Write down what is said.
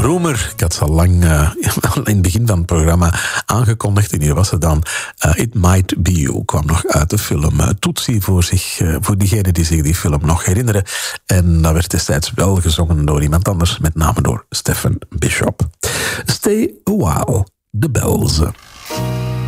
Roemer. Ik had ze al lang in het begin van het programma aangekondigd. En hier was ze dan. It Might Be You kwam nog uit de film Tootsie voor diegenen die zich die film nog herinneren. En dat werd destijds wel gezongen door iemand anders, met name door Stephen Bishop. Stay a While, The Bells.